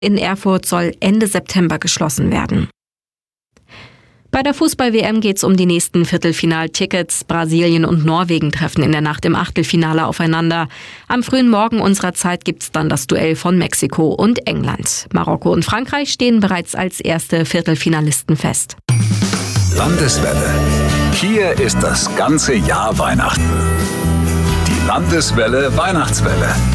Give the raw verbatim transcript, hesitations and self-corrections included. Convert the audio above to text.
in Erfurt soll Ende September geschlossen werden. Bei der Fußball-W M geht's um die nächsten Viertelfinaltickets. Brasilien und Norwegen treffen in der Nacht im Achtelfinale aufeinander. Am frühen Morgen unserer Zeit gibt's dann das Duell von Mexiko und England. Marokko und Frankreich stehen bereits als erste Viertelfinalisten fest. Landeswelle. Hier ist das ganze Jahr Weihnachten. Die Landeswelle Weihnachtswelle.